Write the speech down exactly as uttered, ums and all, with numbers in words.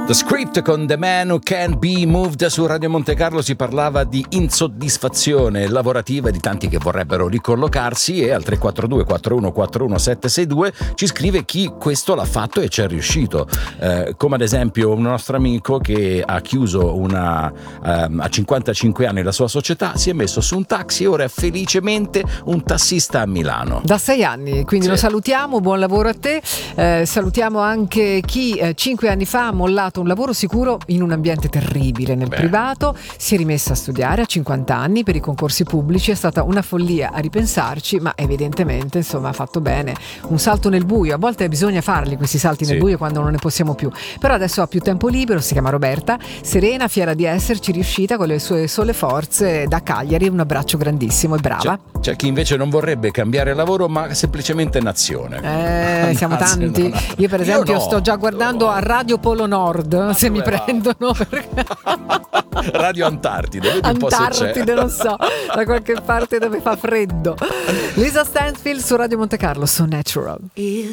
The Script con The Man Who Can't Be Moved. Su Radio Monte Carlo si parlava di insoddisfazione lavorativa, di tanti che vorrebbero ricollocarsi, e al tre quattro due quattro uno quattro uno sette sei due ci scrive chi questo l'ha fatto e ci è riuscito, eh, come ad esempio un nostro amico che ha chiuso una um, a cinquantacinque anni la sua società, si è messo su un taxi e ora è felicemente un tassista a Milano da sei anni, quindi sì. Lo salutiamo, buon lavoro a te. Eh, salutiamo anche chi eh, cinque anni fa ha mollato un lavoro sicuro in un ambiente terribile nel Beh. privato, si è rimessa a studiare a cinquanta anni per i concorsi pubblici. È stata una follia a ripensarci, ma evidentemente insomma ha fatto bene. Un salto nel buio, a volte bisogna farli questi salti sì. nel buio quando non ne possiamo più, però adesso ha più tempo libero. Si chiama Roberta, serena, fiera di esserci riuscita con le sue sole forze da Cagliari. Un abbraccio grandissimo e brava. C'è, c'è chi invece non vorrebbe cambiare lavoro ma semplicemente nazione. Eh, siamo tanti. No, no. Io per esempio Io no. sto già guardando no. a Radio Polo Nord, Ma se mi va? prendono perché... Radio Antartide, vedi un po' se c'è. Antartide, non so, da qualche parte dove fa freddo. Lisa Stansfield su Radio Monte Carlo, So Natural.